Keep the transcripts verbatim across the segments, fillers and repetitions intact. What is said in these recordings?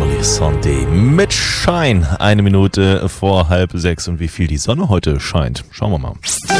Family Sunday mit Shine. Eine Minute vor halb sechs und wie viel die Sonne heute scheint. Schauen wir mal.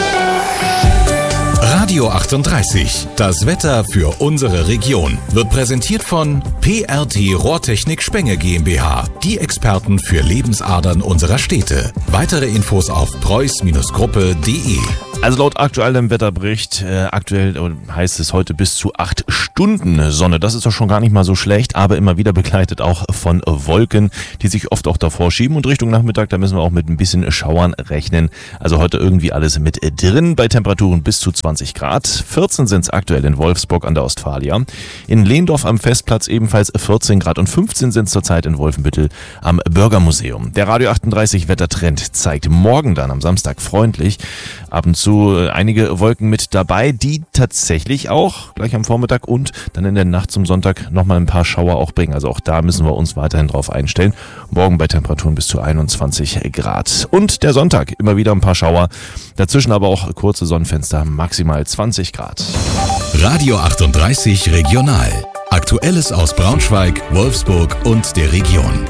Radio achtunddreißig, das Wetter für unsere Region, wird präsentiert von P R T Rohrtechnik Spenge GmbH, die Experten für Lebensadern unserer Städte. Weitere Infos auf preuß Gruppe punkt de. Also laut aktuellem Wetterbericht, äh, aktuell heißt es heute bis zu acht Stunden Sonne. Das ist doch schon gar nicht mal so schlecht, aber immer wieder begleitet auch von Wolken, die sich oft auch davor schieben. Und Richtung Nachmittag, da müssen wir auch mit ein bisschen Schauern rechnen. Also heute irgendwie alles mit drin bei Temperaturen bis zu zwanzig Grad. vierzehn sind es aktuell in Wolfsburg an der Ostfalia. In Lehndorf am Festplatz ebenfalls vierzehn Grad und fünfzehn sind es zurzeit in Wolfenbüttel am Bürgermuseum. Der Radio achtunddreißig Wettertrend zeigt morgen dann am Samstag freundlich ab und zu einige Wolken mit dabei, die tatsächlich auch gleich am Vormittag und dann in der Nacht zum Sonntag nochmal ein paar Schauer auch bringen. Also auch da müssen wir uns weiterhin drauf einstellen. Morgen bei Temperaturen bis zu einundzwanzig Grad. Und der Sonntag immer wieder ein paar Schauer. Dazwischen aber auch kurze Sonnenfenster, maximal zwanzig Grad. Radio achtunddreißig Regional. Aktuelles aus Braunschweig, Wolfsburg und der Region.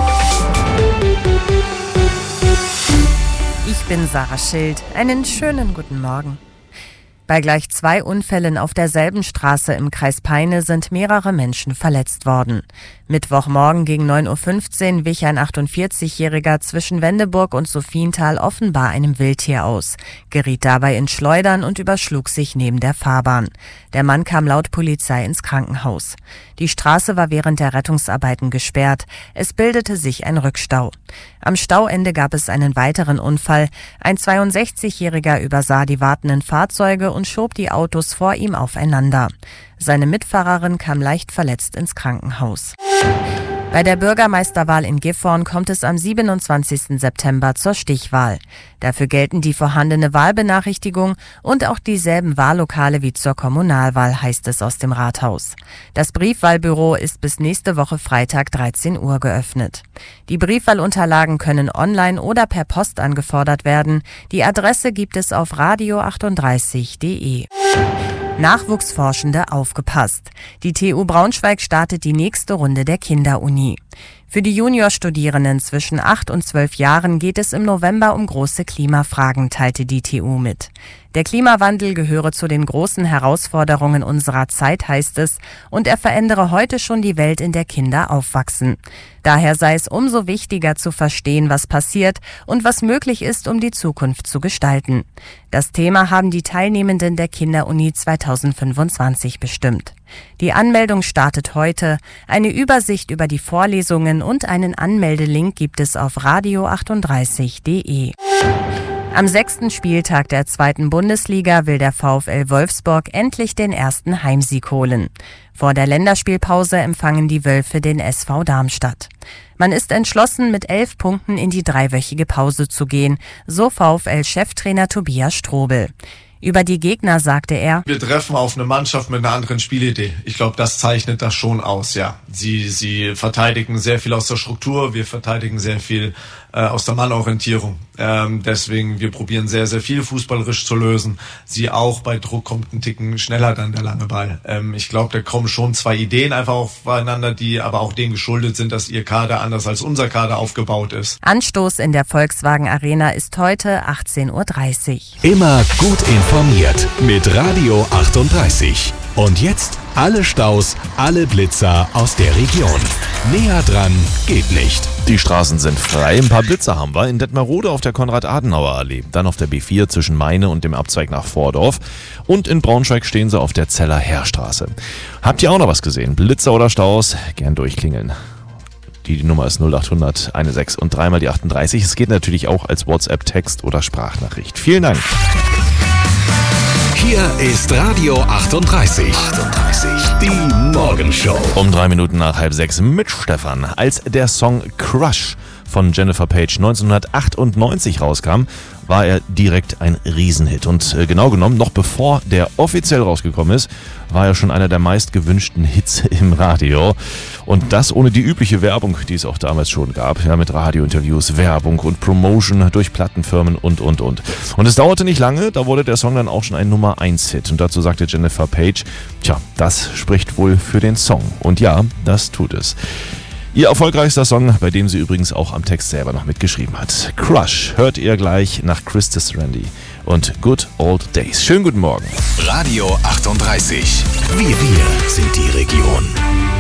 Ich bin Sarah Schild. Einen schönen guten Morgen. Bei gleich zwei Unfällen auf derselben Straße im Kreis Peine sind mehrere Menschen verletzt worden. Mittwochmorgen gegen neun Uhr fünfzehn wich ein achtundvierzigjähriger zwischen Wendeburg und Sophiental offenbar einem Wildtier aus, geriet dabei in Schleudern und überschlug sich neben der Fahrbahn. Der Mann kam laut Polizei ins Krankenhaus. Die Straße war während der Rettungsarbeiten gesperrt. Es bildete sich ein Rückstau. Am Stauende gab es einen weiteren Unfall. Ein zweiundsechzigjähriger übersah die wartenden Fahrzeuge und schob die Autos vor ihm aufeinander. Seine Mitfahrerin kam leicht verletzt ins Krankenhaus. Bei der Bürgermeisterwahl in Gifhorn kommt es am siebenundzwanzigsten September zur Stichwahl. Dafür gelten die vorhandene Wahlbenachrichtigung und auch dieselben Wahllokale wie zur Kommunalwahl, heißt es aus dem Rathaus. Das Briefwahlbüro ist bis nächste Woche Freitag dreizehn Uhr geöffnet. Die Briefwahlunterlagen können online oder per Post angefordert werden. Die Adresse gibt es auf radio achtunddreißig punkt de. Nachwuchsforschende aufgepasst. Die T U Braunschweig startet die nächste Runde der Kinderuni. Für die Juniorstudierenden zwischen acht und zwölf Jahren geht es im November um große Klimafragen, teilte die T U mit. Der Klimawandel gehöre zu den großen Herausforderungen unserer Zeit, heißt es, und er verändere heute schon die Welt, in der Kinder aufwachsen. Daher sei es umso wichtiger zu verstehen, was passiert und was möglich ist, um die Zukunft zu gestalten. Das Thema haben die Teilnehmenden der Kinderuni zweitausendfünfundzwanzig bestimmt. Die Anmeldung startet heute. Eine Übersicht über die Vorlesungen und einen Anmeldelink gibt es auf radio achtunddreißig punkt de. Am sechsten Spieltag der zweiten Bundesliga will der VfL Wolfsburg endlich den ersten Heimsieg holen. Vor der Länderspielpause empfangen die Wölfe den S V Darmstadt. Man ist entschlossen, mit elf Punkten in die dreiwöchige Pause zu gehen, so VfL-Cheftrainer Tobias Strobel. Über die Gegner sagte er: Wir treffen auf eine Mannschaft mit einer anderen Spielidee. Ich glaube, das zeichnet das schon aus, ja. Sie, sie verteidigen sehr viel aus der Struktur, wir verteidigen sehr viel äh, aus der Mannorientierung. Ähm, deswegen, wir probieren sehr, sehr viel fußballerisch zu lösen. Sie auch, bei Druck kommt ein Ticken schneller dann der lange Ball. Ähm, ich glaube, da kommen schon zwei Ideen einfach aufeinander, die aber auch dem geschuldet sind, dass ihr Kader anders als unser Kader aufgebaut ist. Anstoß in der Volkswagen Arena ist heute achtzehn Uhr dreißig. Immer gut informiert mit Radio achtunddreißig. Und jetzt alle Staus, alle Blitzer aus der Region. Näher dran geht nicht. Die Straßen sind frei. Ein paar Blitzer haben wir in Detmerode auf der Konrad-Adenauer-Allee. Dann auf der B vier zwischen Meine und dem Abzweig nach Vordorf. Und in Braunschweig stehen sie auf der Zeller Heerstraße. Habt ihr auch noch was gesehen? Blitzer oder Staus? Gern durchklingeln. Die Nummer ist null achthundert sechzehn und dreimal die achtunddreißig. Es geht natürlich auch als WhatsApp-Text oder Sprachnachricht. Vielen Dank. Hier ist Radio achtunddreißig. achtunddreißig. Die Morgenshow. Um drei Minuten nach halb sechs mit Stefan. Als der Song Crush von Jennifer Page neunzehnhundertachtundneunzig rauskam, war er direkt ein Riesenhit. Und äh, genau genommen, noch bevor der offiziell rausgekommen ist, war er schon einer der meist gewünschten Hits im Radio. Und das ohne die übliche Werbung, die es auch damals schon gab. Ja, mit Radiointerviews, Werbung und Promotion durch Plattenfirmen und, und, und. Und es dauerte nicht lange, da wurde der Song dann auch schon ein Nummer eins Hit. Und dazu sagte Jennifer Page, tja, das spricht wohl für den Song. Und ja, das tut es. Ihr erfolgreichster Song, bei dem sie übrigens auch am Text selber noch mitgeschrieben hat. Crush hört ihr gleich nach Christus Randy und Good Old Days. Schönen guten Morgen. Radio achtunddreißig. Wir, wir sind die Region.